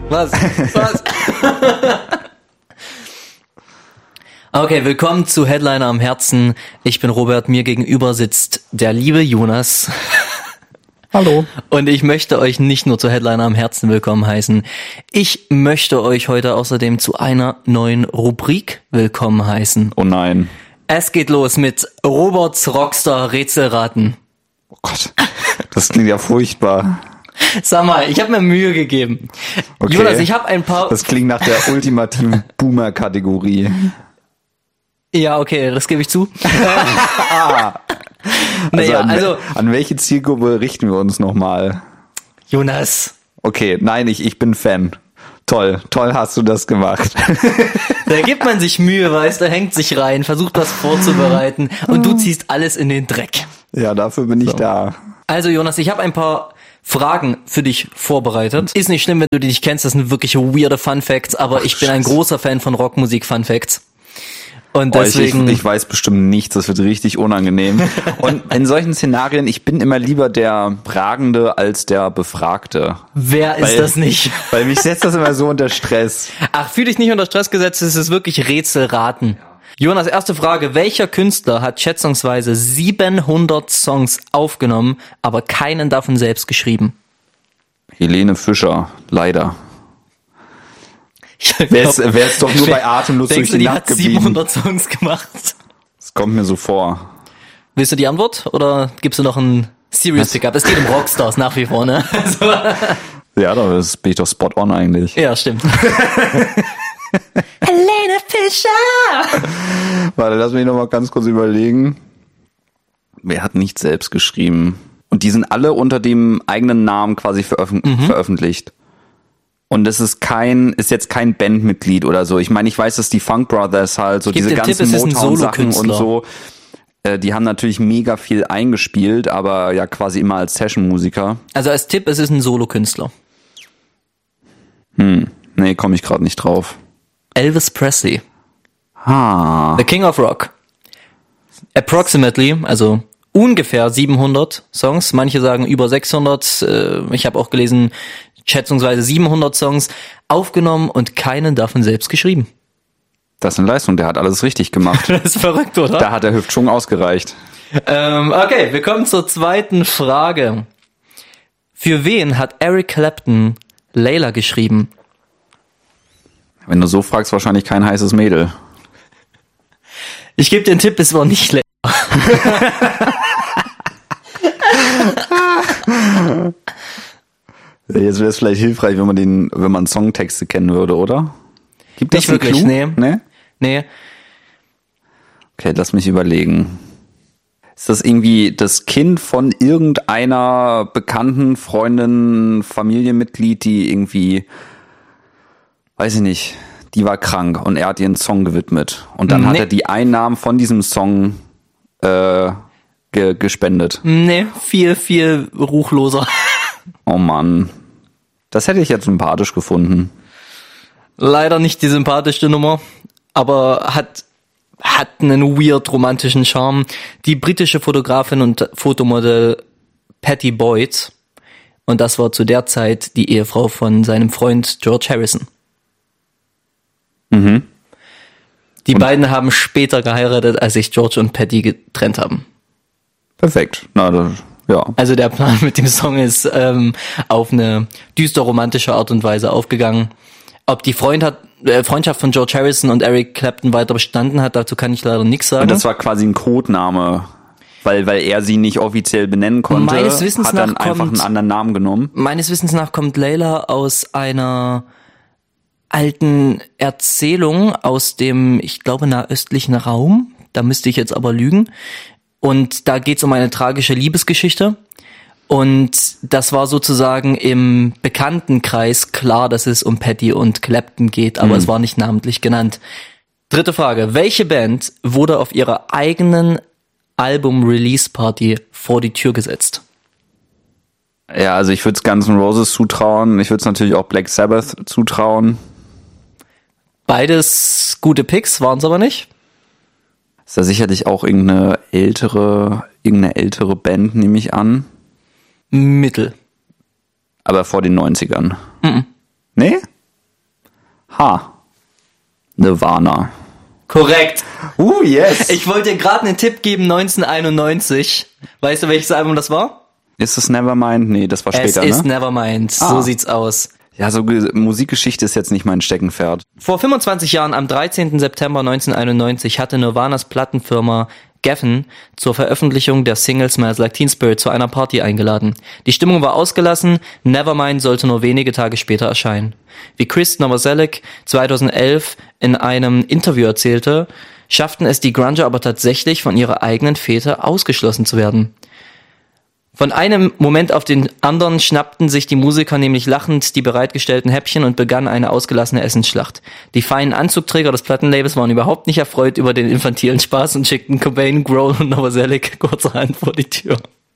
Was? Okay, willkommen zu Headliner am Herzen. Ich bin Robert, mir gegenüber sitzt der liebe Jonas. Hallo. Und ich möchte euch nicht nur zu Headliner am Herzen willkommen heißen. Ich möchte euch heute außerdem zu einer neuen Rubrik willkommen heißen. Oh nein. Es geht los mit Roberts Rockstar Rätselraten. Oh Gott, das klingt ja furchtbar. Sag mal, ich habe mir Mühe gegeben. Okay. Jonas, ich habe ein paar... Das klingt nach der ultimativen Boomer-Kategorie. Ja, okay, das gebe ich zu. An welche Zielgruppe richten wir uns nochmal? Jonas. Okay, nein, ich bin Fan. Toll hast du das gemacht. Da gibt man sich Mühe, weißt du, hängt sich rein, versucht was vorzubereiten und du ziehst alles in den Dreck. Ja, dafür bin ich da. Also Jonas, ich habe ein paar Fragen für dich vorbereitet. Ist nicht schlimm, wenn du die nicht kennst, das sind wirklich weirde Fun Facts, aber ich bin ein großer Fan von Rockmusik Fun Facts. Und deswegen... Ich weiß bestimmt nichts, das wird richtig unangenehm. Und in solchen Szenarien, ich bin immer lieber der Fragende als der Befragte. Wer ist das nicht? Weil mich setzt das immer so unter Stress. Ach, fühl dich nicht unter Stress gesetzt, es ist wirklich Rätselraten. Jonas, erste Frage. Welcher Künstler hat schätzungsweise 700 Songs aufgenommen, aber keinen davon selbst geschrieben? Helene Fischer, leider. Wäre es doch nur bei Atemlos durch die Nacht geblieben. Die hat 700 Songs gemacht. Das kommt mir so vor. Willst du die Antwort oder gibst du noch ein Serious Pickup? Es geht um Rockstars nach wie vor, ne? Also. Ja, da bin ich doch spot on eigentlich. Ja, stimmt. Helene Fischer! Warte, lass mich noch mal ganz kurz überlegen. Wer hat nicht selbst geschrieben? Und die sind alle unter dem eigenen Namen quasi veröffentlicht. Und es ist jetzt kein Bandmitglied oder so. Ich meine, ich weiß, dass die Funk Brothers halt so diese ganzen Motown-Sachen und so, die haben natürlich mega viel eingespielt, aber ja quasi immer als Session-Musiker. Also als Tipp, es ist ein Solokünstler. Nee, komme ich gerade nicht drauf. Elvis Presley. The King of Rock. Approximately, also ungefähr 700 Songs. Manche sagen über 600. Ich habe auch gelesen, schätzungsweise 700 Songs aufgenommen und keinen davon selbst geschrieben. Das ist eine Leistung, der hat alles richtig gemacht. Das ist verrückt, oder? Da hat der Hüftschwung ausgereicht. Okay, wir kommen zur zweiten Frage. Für wen hat Eric Clapton Layla geschrieben? Wenn du so fragst, wahrscheinlich kein heißes Mädel. Ich gebe dir einen Tipp, es war nicht Layla. Jetzt wäre es vielleicht hilfreich, wenn man Songtexte kennen würde, oder? Gibt es nicht wirklich? Nee. Okay, lass mich überlegen. Ist das irgendwie das Kind von irgendeiner bekannten Freundin, Familienmitglied, die irgendwie, weiß ich nicht, die war krank und er hat ihr einen Song gewidmet. Und dann hat er die Einnahmen von diesem Song gespendet. Nee, viel ruchloser. Oh Mann. Das hätte ich jetzt sympathisch gefunden. Leider nicht die sympathischste Nummer, aber hat einen weird romantischen Charme. Die britische Fotografin und Fotomodel Patty Boyd, und das war zu der Zeit die Ehefrau von seinem Freund George Harrison. Die beiden haben später geheiratet, als sich George und Patty getrennt haben. Perfekt. Ja. Also der Plan mit dem Song ist auf eine düster romantische Art und Weise aufgegangen. Ob die Freundschaft von George Harrison und Eric Clapton weiter bestanden hat, dazu kann ich leider nichts sagen. Und das war quasi ein Codename, weil er sie nicht offiziell benennen konnte. Meines Wissens hat dann einfach einen anderen Namen genommen. Meines Wissens nach kommt Layla aus einer alten Erzählung aus dem, ich glaube, nahöstlichen Raum. Da müsste ich jetzt aber lügen. Und da geht's um eine tragische Liebesgeschichte. Und das war sozusagen im Bekanntenkreis klar, dass es um Patty und Clapton geht, aber es war nicht namentlich genannt. Dritte Frage. Welche Band wurde auf ihrer eigenen Album-Release-Party vor die Tür gesetzt? Ja, also ich würde es Guns N' Roses zutrauen. Ich würde es natürlich auch Black Sabbath zutrauen. Beides gute Picks, waren es aber nicht. Ist da sicherlich auch irgendeine ältere Band, nehme ich an. Mittel. Aber vor den 90ern. Nee? Nirvana. Korrekt. Yes. Ich wollte dir gerade einen Tipp geben, 1991. Weißt du, welches Album das war? Ist es Nevermind? Nee, das war später, Es ist ne? Nevermind. So sieht's aus. Ja, so Musikgeschichte ist jetzt nicht mein Steckenpferd. Vor 25 Jahren, am 13. September 1991, hatte Nirvanas Plattenfirma Geffen zur Veröffentlichung der Single Smells Like Teen Spirit zu einer Party eingeladen. Die Stimmung war ausgelassen, Nevermind sollte nur wenige Tage später erscheinen. Wie Chris Novoselic 2011 in einem Interview erzählte, schafften es die Grunger aber tatsächlich, von ihrer eigenen Fete ausgeschlossen zu werden. Von einem Moment auf den anderen schnappten sich die Musiker nämlich lachend die bereitgestellten Häppchen und begann eine ausgelassene Essensschlacht. Die feinen Anzugträger des Plattenlabels waren überhaupt nicht erfreut über den infantilen Spaß und schickten Cobain, Grohl und Novoselic kurzerhand vor die Tür.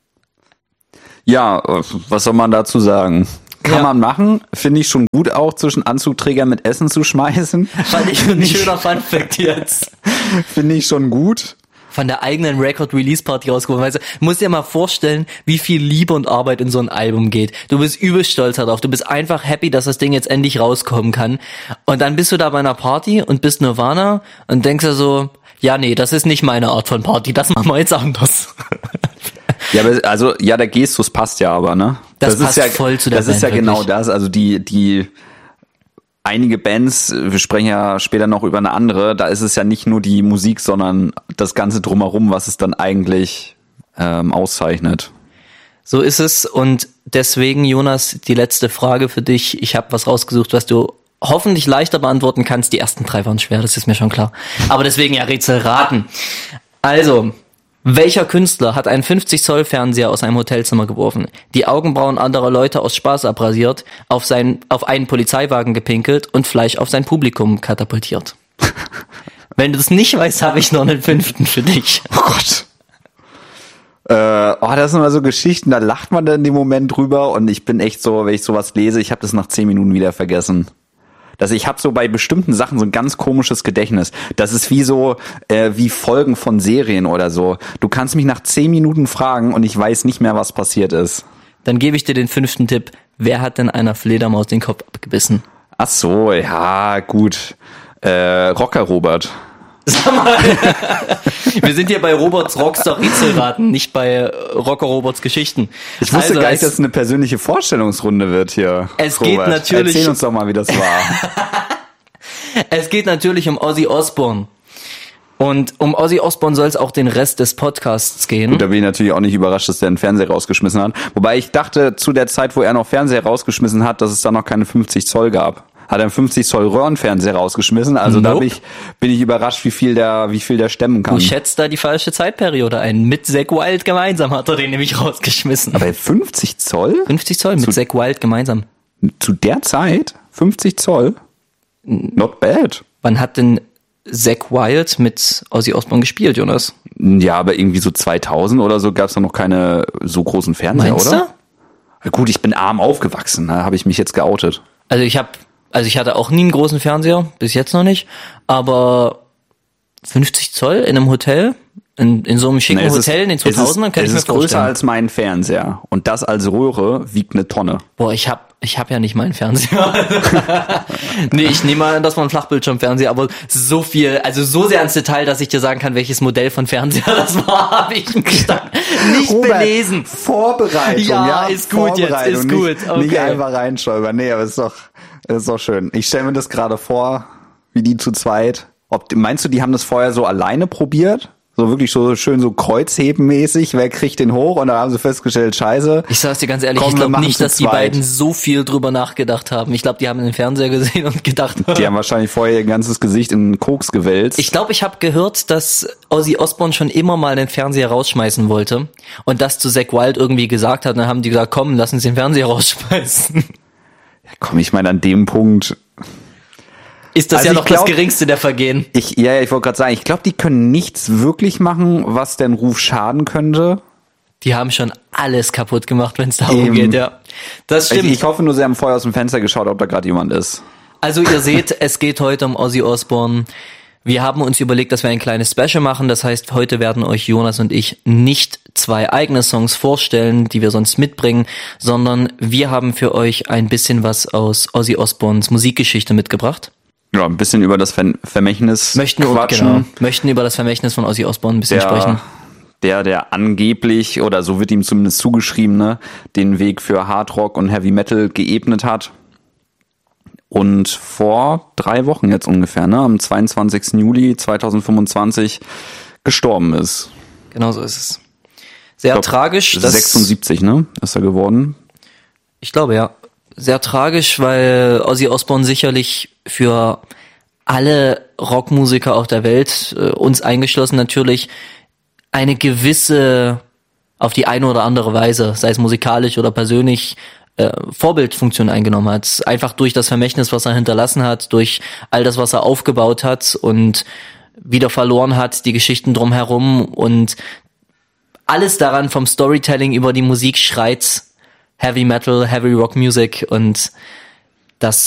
Ja, was soll man dazu sagen? Kann man machen, finde ich schon gut auch, zwischen Anzugträgern mit Essen zu schmeißen. Fand ich ein schöner Funfact jetzt. Finde ich schon gut. Von der eigenen Record-Release-Party rausgekommen. Weißt du, musst dir mal vorstellen, wie viel Liebe und Arbeit in so ein Album geht. Du bist übelst stolz darauf. Du bist einfach happy, dass das Ding jetzt endlich rauskommen kann. Und dann bist du da bei einer Party und bist Nirvana und denkst dir so, ja, nee, das ist nicht meine Art von Party. Das machen wir jetzt anders. Ja, aber also, ja, der Gestus passt ja aber, ne? Das passt ja voll zu der Band. Das ist ja wirklich. genau das. Also die einige Bands, wir sprechen ja später noch über eine andere, da ist es ja nicht nur die Musik, sondern das Ganze drumherum, was es dann eigentlich auszeichnet. So ist es und deswegen, Jonas, die letzte Frage für dich. Ich habe was rausgesucht, was du hoffentlich leichter beantworten kannst. Die ersten 3 waren schwer, das ist mir schon klar. Aber deswegen ja Rätsel raten. Also, welcher Künstler hat einen 50-Zoll-Fernseher aus einem Hotelzimmer geworfen, die Augenbrauen anderer Leute aus Spaß abrasiert, auf einen Polizeiwagen gepinkelt und Fleisch auf sein Publikum katapultiert? Wenn du das nicht weißt, habe ich noch einen 5. für dich. Oh Gott. Das sind immer so Geschichten, da lacht man dann in dem Moment drüber und ich bin echt so, wenn ich sowas lese, ich habe das nach 10 Minuten wieder vergessen. Ich habe so bei bestimmten Sachen so ein ganz komisches Gedächtnis. Das ist wie so, wie Folgen von Serien oder so. Du kannst mich nach 10 Minuten fragen und ich weiß nicht mehr, was passiert ist. Dann gebe ich dir den 5. Tipp. Wer hat denn einer Fledermaus den Kopf abgebissen? Ach so, ja, gut. Rocker Robert. Sag mal, wir sind hier bei Roberts Rockstar Rätselraten, nicht bei Rocker Roberts Geschichten. Ich wusste gar nicht, dass es eine persönliche Vorstellungsrunde wird hier. Es Robert, geht natürlich. Erzähl uns doch mal, wie das war. Es geht natürlich um Ozzy Osbourne. Und um Ozzy Osbourne soll es auch den Rest des Podcasts gehen. Gut, da bin ich natürlich auch nicht überrascht, dass der einen Fernseher rausgeschmissen hat. Wobei ich dachte, zu der Zeit, wo er noch Fernseher rausgeschmissen hat, dass es da noch keine 50 Zoll gab. Hat er einen 50 Zoll Röhrenfernseher rausgeschmissen. Also Nope. Da bin ich überrascht, wie viel der stemmen kann. Du schätzt da die falsche Zeitperiode ein. Mit Zack Wild gemeinsam hat er den nämlich rausgeschmissen. Aber 50 Zoll? 50 Zoll mit Zack Wild gemeinsam. Zu der Zeit? 50 Zoll? Not bad. Wann hat denn Zack Wild mit Ozzy Osbourne gespielt, Jonas? Ja, aber irgendwie so 2000 oder so gab es da noch keine so großen Fernseher, Meinst oder? Du? Gut, ich bin arm aufgewachsen, da habe ich mich jetzt geoutet. Also ich hatte auch nie einen großen Fernseher, bis jetzt noch nicht, aber 50 Zoll in einem Hotel, in so einem schicken Hotel in den 2000ern, kann ich mir vorstellen. Es ist größer als mein Fernseher und das als Röhre wiegt eine Tonne. Boah, ich hab ja nicht mal einen Fernseher. Nee, ich nehme mal an, das war ein Flachbildschirmfernseher, aber so viel, also so sehr ans Detail, dass ich dir sagen kann, welches Modell von Fernseher das war, habe ich nicht Robert, belesen. Vorbereitung, Ja, ist gut jetzt, ist gut. Okay. Nicht einfach reinstolpern. Nee, aber ist doch schön. Ich stelle mir das gerade vor, wie die zu zweit. Meinst du, die haben das vorher so alleine probiert? So wirklich so schön so kreuzhebenmäßig, wer kriegt den hoch? Und dann haben sie festgestellt, scheiße. Ich sag's dir ganz ehrlich, ich glaube nicht, dass die beiden so viel drüber nachgedacht haben. Ich glaube, die haben den Fernseher gesehen und gedacht. Die haben wahrscheinlich vorher ihr ganzes Gesicht in Koks gewälzt. Ich glaube, ich habe gehört, dass Ozzy Osbourne schon immer mal den Fernseher rausschmeißen wollte und das zu Zack Wild irgendwie gesagt hat. Und dann haben die gesagt, komm, lass uns den Fernseher rausschmeißen. Ja, komm, ich meine, an dem Punkt ist das ja noch das geringste der Vergehen. Ich wollte gerade sagen, ich glaube, die können nichts wirklich machen, was den Ruf schaden könnte. Die haben schon alles kaputt gemacht, wenn es darum geht, ja. Das stimmt. Ich hoffe nur, sie haben vorher aus dem Fenster geschaut, ob da gerade jemand ist. Also ihr seht, es geht heute um Ozzy Osbourne. Wir haben uns überlegt, dass wir ein kleines Special machen. Das heißt, heute werden euch Jonas und ich nicht 2 eigene Songs vorstellen, die wir sonst mitbringen, sondern wir haben für euch ein bisschen was aus Ozzy Osbournes Musikgeschichte mitgebracht. Ja, ein bisschen über das Vermächtnis Möchten über das Vermächtnis von Ozzy Osbourne ein bisschen sprechen. Der angeblich, oder so wird ihm zumindest zugeschrieben, ne, den Weg für Hardrock und Heavy Metal geebnet hat. Und vor 3 Wochen jetzt ungefähr, ne, am 22. Juli 2025 gestorben ist. Genau so ist es. Sehr tragisch. 76, ne, ist er geworden. Ich glaube, ja. Sehr tragisch, weil Ozzy Osbourne sicherlich für alle Rockmusiker auf der Welt, uns eingeschlossen natürlich, eine gewisse, auf die eine oder andere Weise, sei es musikalisch oder persönlich, Vorbildfunktion eingenommen hat. Einfach durch das Vermächtnis, was er hinterlassen hat, durch all das, was er aufgebaut hat und wieder verloren hat, die Geschichten drumherum und alles daran vom Storytelling über die Musik schreit Heavy Metal, Heavy Rock Music und